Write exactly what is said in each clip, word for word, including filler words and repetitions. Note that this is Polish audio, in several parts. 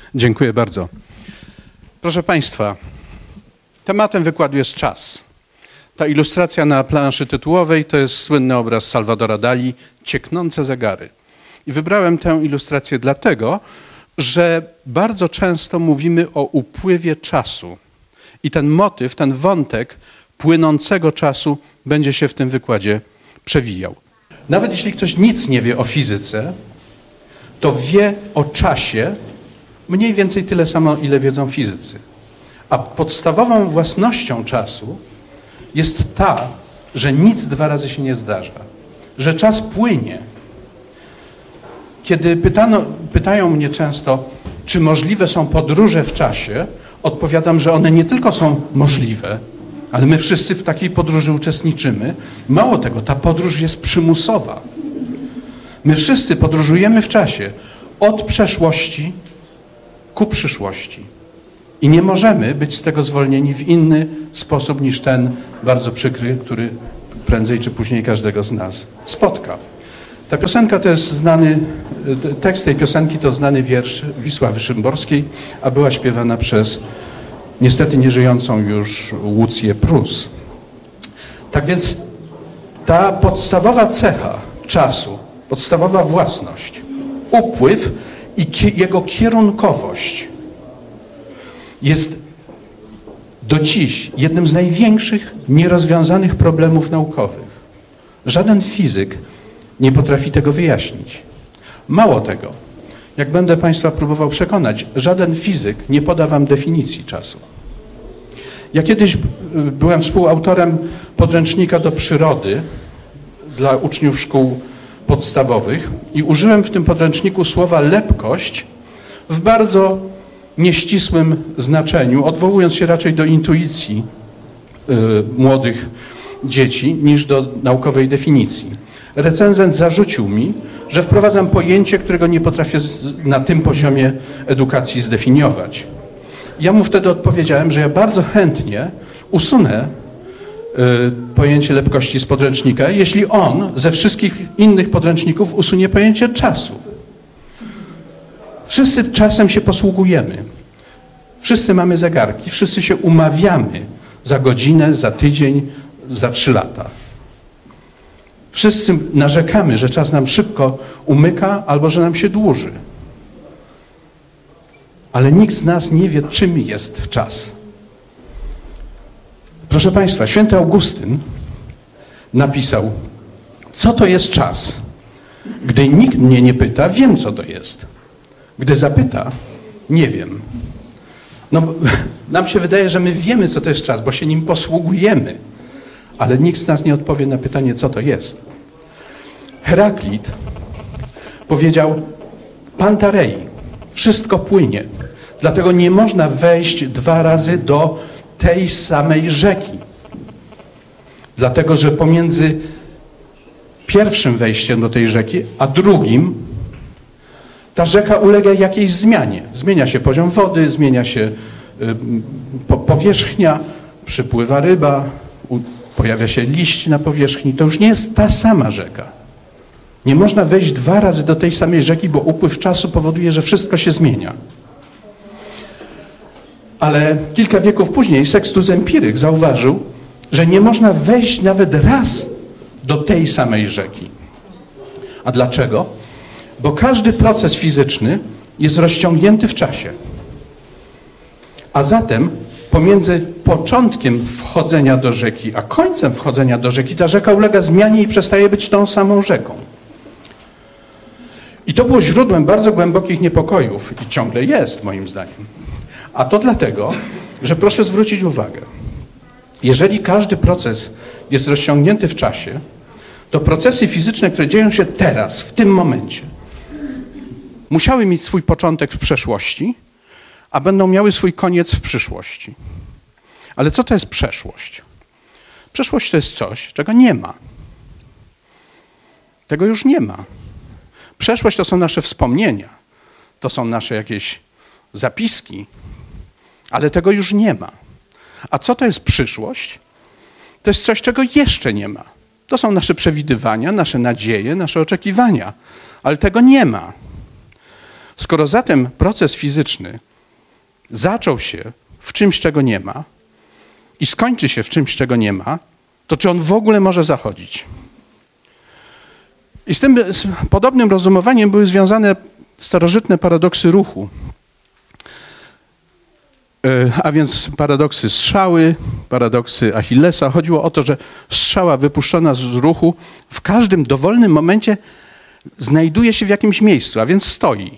Dziękuję bardzo. Proszę Państwa, tematem wykładu jest czas. Ta ilustracja na planszy tytułowej to jest słynny obraz Salvadora Dali, Cieknące zegary. I wybrałem tę ilustrację dlatego, że bardzo często mówimy o upływie czasu. I ten motyw, ten wątek płynącego czasu będzie się w tym wykładzie przewijał. Nawet jeśli ktoś nic nie wie o fizyce, to wie o czasie mniej więcej tyle samo, ile wiedzą fizycy. A podstawową własnością czasu jest ta, że nic dwa razy się nie zdarza, że czas płynie. Kiedy pytano, pytają mnie często, czy możliwe są podróże w czasie, odpowiadam, że one nie tylko są możliwe, ale my wszyscy w takiej podróży uczestniczymy. Mało tego, ta podróż jest przymusowa. My wszyscy podróżujemy w czasie od przeszłości ku przyszłości. I nie możemy być z tego zwolnieni w inny sposób niż ten bardzo przykry, który prędzej czy później każdego z nas spotka. Ta piosenka to jest znany, tekst tej piosenki to znany wiersz Wisławy Szymborskiej, a była śpiewana przez niestety nieżyjącą już Łucję Prus. Tak więc ta podstawowa cecha czasu, podstawowa własność, upływ i ki- jego kierunkowość jest do dziś jednym z największych nierozwiązanych problemów naukowych. Żaden fizyk nie potrafi tego wyjaśnić. Mało tego, jak będę Państwa próbował przekonać, żaden fizyk nie poda Wam definicji czasu. Ja kiedyś byłem współautorem podręcznika do przyrody dla uczniów szkół podstawowych i użyłem w tym podręczniku słowa lepkość w bardzo nieścisłym znaczeniu, odwołując się raczej do intuicji y, młodych dzieci niż do naukowej definicji. Recenzent zarzucił mi, że wprowadzam pojęcie, którego nie potrafię na tym poziomie edukacji zdefiniować. Ja mu wtedy odpowiedziałem, że ja bardzo chętnie usunę y, pojęcie lepkości z podręcznika, jeśli on ze wszystkich innych podręczników usunie pojęcie czasu. Wszyscy czasem się posługujemy. Wszyscy mamy zegarki, wszyscy się umawiamy za godzinę, za tydzień, za trzy lata. Wszyscy narzekamy, że czas nam szybko umyka albo że nam się dłuży. Ale nikt z nas nie wie, czym jest czas. Proszę Państwa, święty Augustyn napisał, co to jest czas? Gdy nikt mnie nie pyta, wiem, co to jest. Gdy zapyta, nie wiem. No, nam się wydaje, że my wiemy, co to jest czas, bo się nim posługujemy. Ale nikt z nas nie odpowie na pytanie, co to jest. Heraklit powiedział, Pantarei, wszystko płynie. Dlatego nie można wejść dwa razy do tej samej rzeki. Dlatego, że pomiędzy pierwszym wejściem do tej rzeki, a drugim ta rzeka ulega jakiejś zmianie. Zmienia się poziom wody, zmienia się y, po, powierzchnia, przypływa ryba, u, pojawia się liść na powierzchni. To już nie jest ta sama rzeka. Nie można wejść dwa razy do tej samej rzeki, bo upływ czasu powoduje, że wszystko się zmienia. Ale kilka wieków później Sextus Empiryk zauważył, że nie można wejść nawet raz do tej samej rzeki. A dlaczego? Bo każdy proces fizyczny jest rozciągnięty w czasie. A zatem pomiędzy początkiem wchodzenia do rzeki, a końcem wchodzenia do rzeki, ta rzeka ulega zmianie i przestaje być tą samą rzeką. I to było źródłem bardzo głębokich niepokojów i ciągle jest, moim zdaniem. A to dlatego, że proszę zwrócić uwagę, jeżeli każdy proces jest rozciągnięty w czasie, to procesy fizyczne, które dzieją się teraz, w tym momencie, musiały mieć swój początek w przeszłości, a będą miały swój koniec w przyszłości. Ale co to jest przeszłość? Przeszłość to jest coś, czego nie ma. Tego już nie ma. Przeszłość to są nasze wspomnienia, to są nasze jakieś zapiski, ale tego już nie ma. A co to jest przyszłość? To jest coś, czego jeszcze nie ma. To są nasze przewidywania, nasze nadzieje, nasze oczekiwania, ale tego nie ma. Skoro zatem proces fizyczny zaczął się w czymś, czego nie ma i skończy się w czymś, czego nie ma, to czy on w ogóle może zachodzić? I z tym z podobnym rozumowaniem były związane starożytne paradoksy ruchu. A więc paradoksy strzały, paradoksy Achillesa. Chodziło o to, że strzała wypuszczona z ruchu w każdym dowolnym momencie znajduje się w jakimś miejscu, a więc stoi.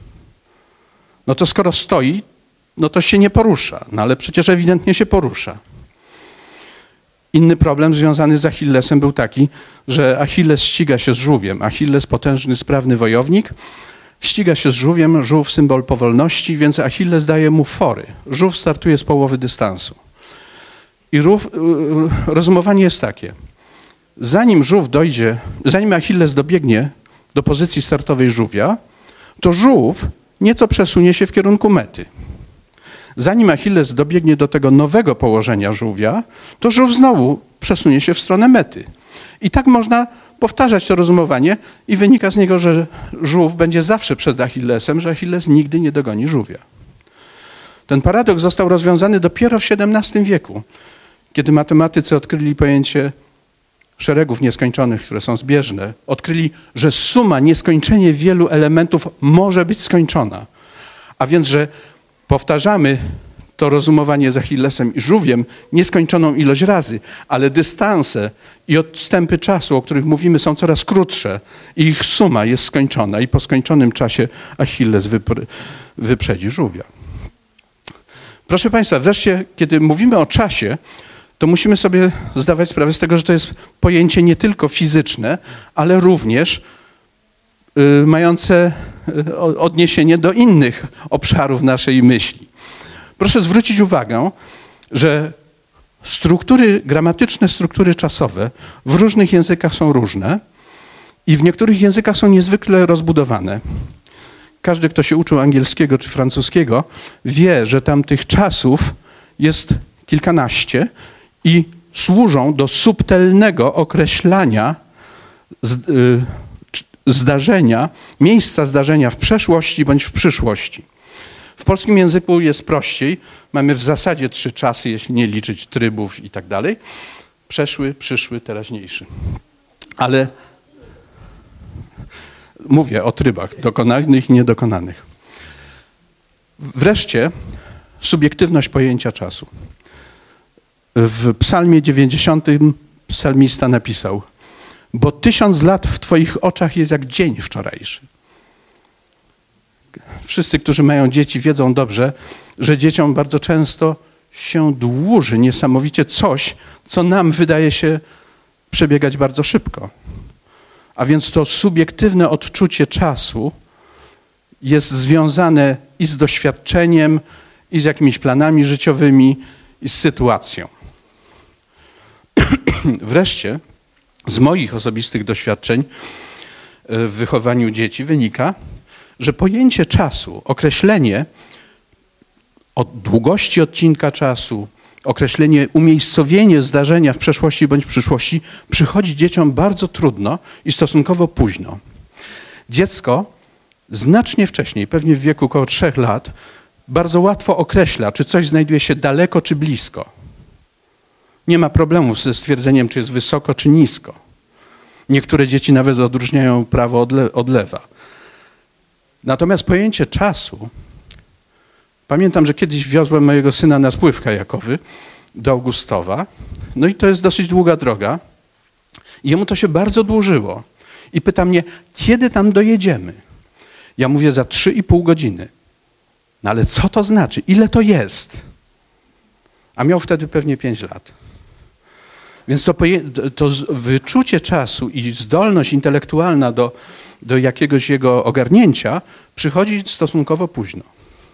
No to skoro stoi, no to się nie porusza, no ale przecież ewidentnie się porusza. Inny problem związany z Achillesem był taki, że Achilles ściga się z żółwiem. Achilles, potężny, sprawny wojownik, ściga się z żółwiem, żółw symbol powolności, więc Achilles daje mu fory. Żółw startuje z połowy dystansu. I rów, rozumowanie jest takie. Zanim żółw dojdzie, zanim Achilles dobiegnie do pozycji startowej żółwia, to żółw nieco przesunie się w kierunku mety. Zanim Achilles dobiegnie do tego nowego położenia żółwia, to żółw znowu przesunie się w stronę mety. I tak można powtarzać to rozumowanie i wynika z niego, że żółw będzie zawsze przed Achillesem, że Achilles nigdy nie dogoni żółwia. Ten paradoks został rozwiązany dopiero w siedemnastym wieku, kiedy matematycy odkryli pojęcie szeregów nieskończonych, które są zbieżne. Odkryli, że suma nieskończenie wielu elementów może być skończona. A więc, że powtarzamy to rozumowanie z Achillesem i żółwiem nieskończoną ilość razy, ale dystanse i odstępy czasu, o których mówimy, są coraz krótsze i ich suma jest skończona i po skończonym czasie Achilles wypr- wyprzedzi żółwia. Proszę Państwa, wreszcie, kiedy mówimy o czasie, to musimy sobie zdawać sprawę z tego, że to jest pojęcie nie tylko fizyczne, ale również y, mające y, odniesienie do innych obszarów naszej myśli. Proszę zwrócić uwagę, że struktury gramatyczne, struktury czasowe w różnych językach są różne i w niektórych językach są niezwykle rozbudowane. Każdy, kto się uczył angielskiego czy francuskiego, wie, że tam tych czasów jest kilkanaście i służą do subtelnego określania zdarzenia, miejsca zdarzenia w przeszłości bądź w przyszłości. W polskim języku jest prościej. Mamy w zasadzie trzy czasy, jeśli nie liczyć trybów i tak dalej. Przeszły, przyszły, teraźniejszy. Ale mówię o trybach dokonanych i niedokonanych. Wreszcie subiektywność pojęcia czasu. W psalmie dziewięćdziesiątym psalmista napisał: bo tysiąc lat w Twoich oczach jest jak dzień wczorajszy. Wszyscy, którzy mają dzieci, wiedzą dobrze, że dzieciom bardzo często się dłuży niesamowicie coś, co nam wydaje się przebiegać bardzo szybko. A więc to subiektywne odczucie czasu jest związane i z doświadczeniem, i z jakimiś planami życiowymi, i z sytuacją. Wreszcie z moich osobistych doświadczeń w wychowaniu dzieci wynika, że pojęcie czasu, określenie od długości odcinka czasu, określenie, umiejscowienie zdarzenia w przeszłości bądź w przyszłości przychodzi dzieciom bardzo trudno i stosunkowo późno. Dziecko znacznie wcześniej, pewnie w wieku około trzech lat, bardzo łatwo określa, czy coś znajduje się daleko czy blisko. Nie ma problemów ze stwierdzeniem, czy jest wysoko czy nisko. Niektóre dzieci nawet odróżniają prawo od, le- od lewa. Natomiast pojęcie czasu, pamiętam, że kiedyś wiozłem mojego syna na spływ kajakowy do Augustowa, no i to jest dosyć długa droga i jemu to się bardzo dłużyło. I pyta mnie, kiedy tam dojedziemy? Ja mówię, za trzy i pół godziny. No ale co to znaczy? Ile to jest? A miał wtedy pewnie pięć lat. Więc to, poje- to wyczucie czasu i zdolność intelektualna do, do jakiegoś jego ogarnięcia przychodzi stosunkowo późno.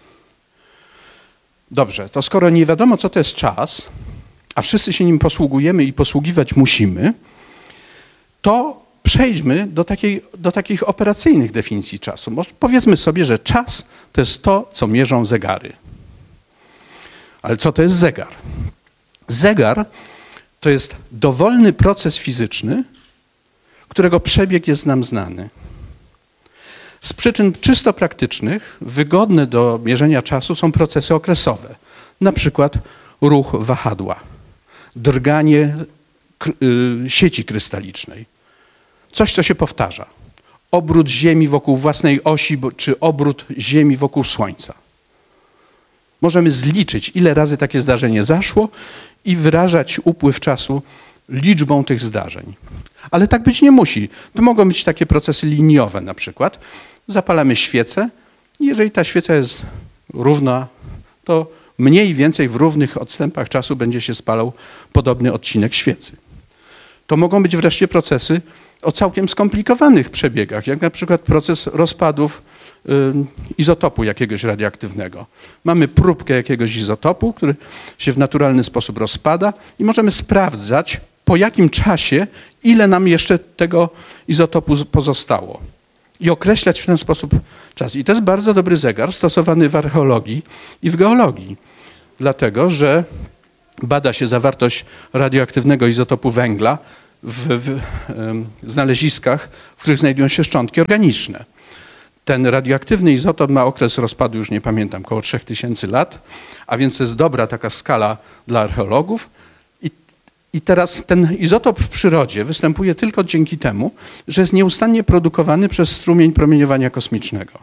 Dobrze, to skoro nie wiadomo, co to jest czas, a wszyscy się nim posługujemy i posługiwać musimy, to przejdźmy do, takiej, do takich operacyjnych definicji czasu. Może powiedzmy sobie, że czas to jest to, co mierzą zegary. Ale co to jest zegar? Zegar to jest dowolny proces fizyczny, którego przebieg jest nam znany. Z przyczyn czysto praktycznych wygodne do mierzenia czasu są procesy okresowe, na przykład ruch wahadła, drganie sieci krystalicznej, coś, co się powtarza, obrót Ziemi wokół własnej osi, czy obrót Ziemi wokół Słońca. Możemy zliczyć, ile razy takie zdarzenie zaszło i wyrażać upływ czasu liczbą tych zdarzeń. Ale tak być nie musi. To mogą być takie procesy liniowe na przykład. Zapalamy świecę i jeżeli ta świeca jest równa, to mniej więcej w równych odstępach czasu będzie się spalał podobny odcinek świecy. To mogą być wreszcie procesy o całkiem skomplikowanych przebiegach, jak na przykład proces rozpadów y, izotopu jakiegoś radioaktywnego. Mamy próbkę jakiegoś izotopu, który się w naturalny sposób rozpada i możemy sprawdzać, po jakim czasie, ile nam jeszcze tego izotopu pozostało. I określać w ten sposób czas. I to jest bardzo dobry zegar stosowany w archeologii i w geologii, dlatego że bada się zawartość radioaktywnego izotopu węgla w, w w znaleziskach, w których znajdują się szczątki organiczne. Ten radioaktywny izotop ma okres rozpadu, już nie pamiętam, około trzech tysięcy lat, a więc to jest dobra taka skala dla archeologów. I, I teraz ten izotop w przyrodzie występuje tylko dzięki temu, że jest nieustannie produkowany przez strumień promieniowania kosmicznego.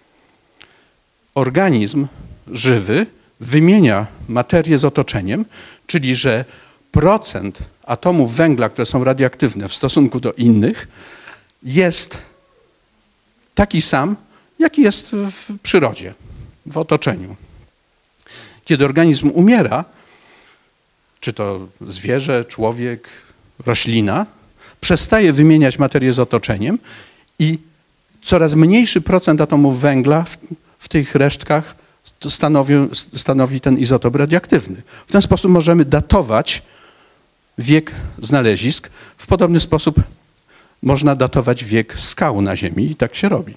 Organizm żywy wymienia materię z otoczeniem, czyli że procent atomów węgla, które są radioaktywne w stosunku do innych, jest taki sam, jaki jest w przyrodzie, w otoczeniu. Kiedy organizm umiera, czy to zwierzę, człowiek, roślina, przestaje wymieniać materię z otoczeniem i coraz mniejszy procent atomów węgla w, w tych resztkach stanowi, stanowi ten izotop radioaktywny. W ten sposób możemy datować wiek znalezisk. W podobny sposób można datować wiek skał na Ziemi i tak się robi.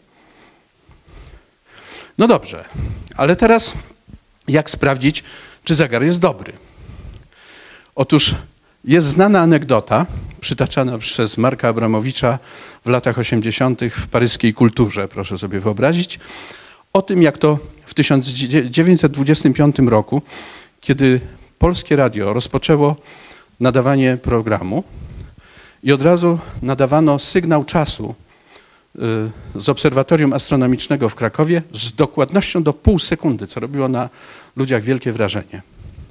No dobrze, ale teraz jak sprawdzić, czy zegar jest dobry? Otóż jest znana anegdota, przytaczana przez Marka Abramowicza w latach osiemdziesiątych w paryskiej Kulturze, proszę sobie wyobrazić, o tym, jak to w tysiąc dziewięćset dwudziestym piątym roku, kiedy Polskie Radio rozpoczęło nadawanie programu i od razu nadawano sygnał czasu z obserwatorium astronomicznego w Krakowie z dokładnością do pół sekundy, co robiło na ludziach wielkie wrażenie.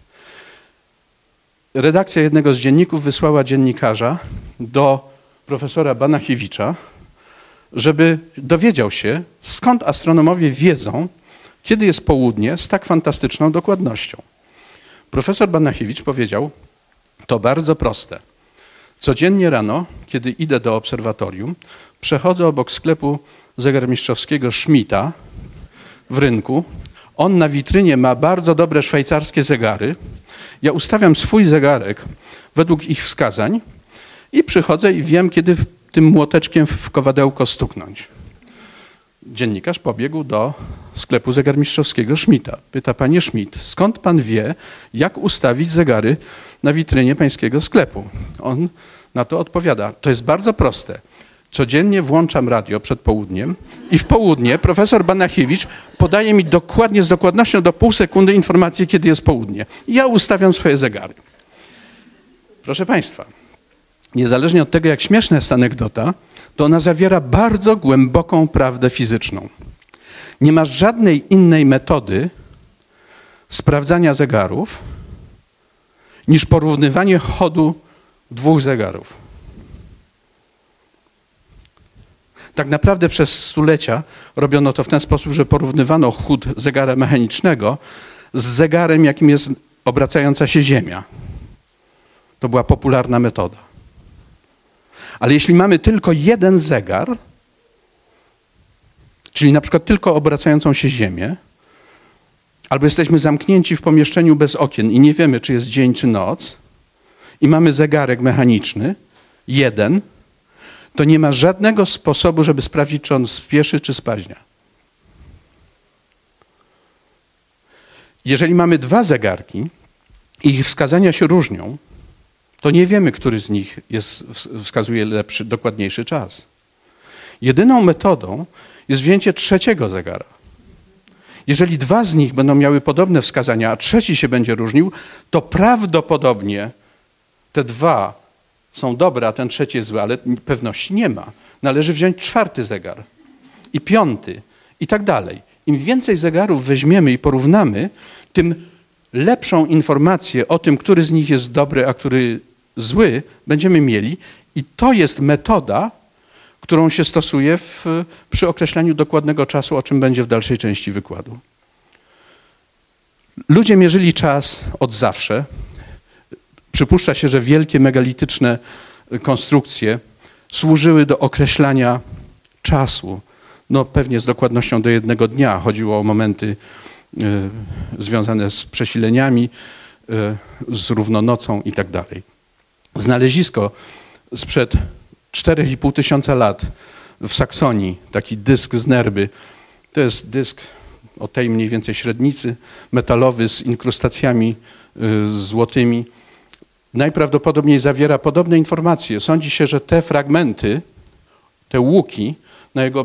Redakcja jednego z dzienników wysłała dziennikarza do profesora Banachiewicza, żeby dowiedział się, skąd astronomowie wiedzą, kiedy jest południe z tak fantastyczną dokładnością. Profesor Banachiewicz powiedział, to bardzo proste. Codziennie rano, kiedy idę do obserwatorium, przechodzę obok sklepu zegarmistrzowskiego Schmidta w rynku. On na witrynie ma bardzo dobre szwajcarskie zegary. Ja ustawiam swój zegarek według ich wskazań i przychodzę i wiem, kiedy tym młoteczkiem w kowadełko stuknąć. Dziennikarz pobiegł do sklepu zegarmistrzowskiego Schmidta. Pyta, panie Schmidt, skąd pan wie, jak ustawić zegary na witrynie pańskiego sklepu? On na to odpowiada, to jest bardzo proste. Codziennie włączam radio przed południem i w południe profesor Banachiewicz podaje mi dokładnie, z dokładnością do pół sekundy informację, kiedy jest południe. I ja ustawiam swoje zegary. Proszę państwa, niezależnie od tego, jak śmieszna jest anegdota, to ona zawiera bardzo głęboką prawdę fizyczną. Nie ma żadnej innej metody sprawdzania zegarów niż porównywanie chodu dwóch zegarów. Tak naprawdę przez stulecia robiono to w ten sposób, że porównywano chód zegara mechanicznego z zegarem, jakim jest obracająca się Ziemia. To była popularna metoda. Ale jeśli mamy tylko jeden zegar, czyli na przykład tylko obracającą się Ziemię, albo jesteśmy zamknięci w pomieszczeniu bez okien i nie wiemy, czy jest dzień, czy noc, i mamy zegarek mechaniczny, jeden, to nie ma żadnego sposobu, żeby sprawdzić, czy on spieszy, czy spaźnia. Jeżeli mamy dwa zegarki i ich wskazania się różnią, to nie wiemy, który z nich jest, wskazuje lepszy, dokładniejszy czas. Jedyną metodą jest wzięcie trzeciego zegara. Jeżeli dwa z nich będą miały podobne wskazania, a trzeci się będzie różnił, to prawdopodobnie te dwa są dobre, a ten trzeci jest zły, ale pewności nie ma. Należy wziąć czwarty zegar i piąty i tak dalej. Im więcej zegarów weźmiemy i porównamy, tym lepszą informację o tym, który z nich jest dobry, a który zły, będziemy mieli. I to jest metoda, którą się stosuje w, przy określaniu dokładnego czasu, o czym będzie w dalszej części wykładu. Ludzie mierzyli czas od zawsze. Przypuszcza się, że wielkie megalityczne konstrukcje służyły do określania czasu. No pewnie z dokładnością do jednego dnia. Chodziło o momenty y, związane z przesileniami, y, z równonocą i tak dalej. Znalezisko sprzed czterech i pół tysiąca lat w Saksonii, taki dysk z Nerby, to jest dysk o tej mniej więcej średnicy, metalowy z inkrustacjami y, złotymi. Najprawdopodobniej zawiera podobne informacje. Sądzi się, że te fragmenty, te łuki na jego